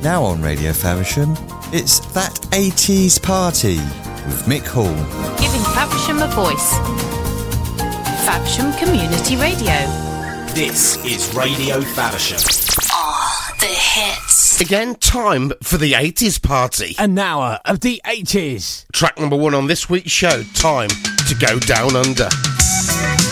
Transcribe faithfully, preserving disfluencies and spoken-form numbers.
Now on Radio Faversham, it's That eighties Party with Mick Hall. Giving Faversham a voice. Faversham Community Radio. This is Radio Faversham. Ah, oh, the hits. Again, time for the eighties Party. An hour of the eighties. Track number one on this week's show, Time to Go Down Under.